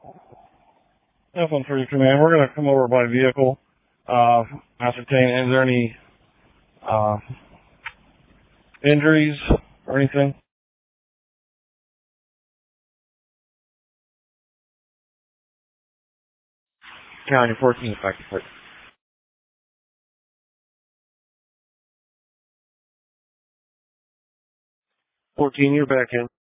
F-130 Command, we're going to come over by vehicle, ascertain, is there any injuries or anything? County 14, effective. 14, you're back in.